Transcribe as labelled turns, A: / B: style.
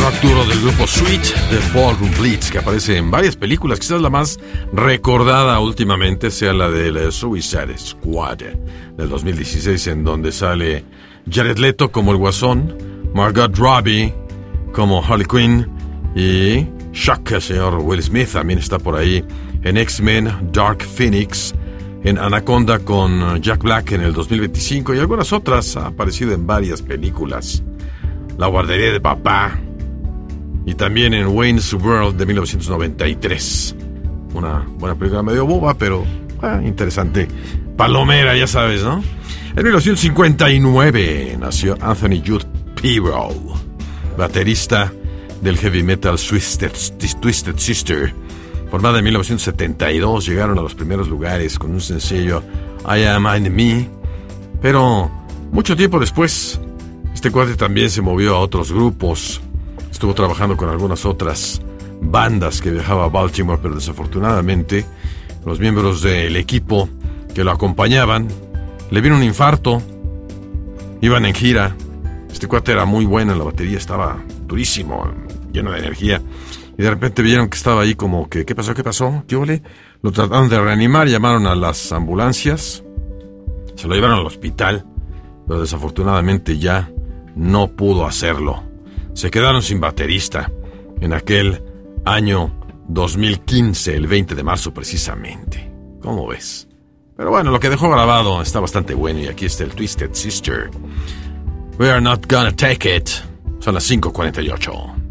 A: rock duro del grupo Sweet de Ballroom Blitz, que aparece en varias películas. Quizás la más recordada últimamente sea la del Suicide Squad del 2016, en donde sale Jared Leto como el Guasón, Margot Robbie como Harley Quinn y Shock, el señor Will Smith también está por ahí en X-Men Dark Phoenix, en Anaconda con Jack Black en el 2025 y algunas otras. Ha aparecido en varias películas. La guardería de papá y también en Wayne's World de 1993. Una buena película, medio boba, pero interesante. Palomera, ya sabes, ¿no? En 1959 nació Anthony Judd Pirro, baterista del heavy metal Twisted Sister. Formada en 1972, llegaron a los primeros lugares con un sencillo I Am Me, pero mucho tiempo después este cuate también se movió a otros grupos. Estuvo trabajando con algunas otras bandas que viajaba a Baltimore, pero desafortunadamente los miembros del equipo que lo acompañaban le vino un infarto. Iban en gira. Este cuate era muy bueno en la batería, estaba durísimo, lleno de energía. Y de repente vieron que estaba ahí como que, ¿qué pasó? ¿Qué ole? Lo trataron de reanimar, llamaron a las ambulancias, se lo llevaron al hospital, pero desafortunadamente ya no pudo hacerlo. Se quedaron sin baterista en aquel año 2015, el 20 de marzo precisamente. ¿Cómo ves? Pero bueno, lo que dejó grabado está bastante bueno y aquí está el Twisted Sister. We are not gonna take it. Son las 5:48.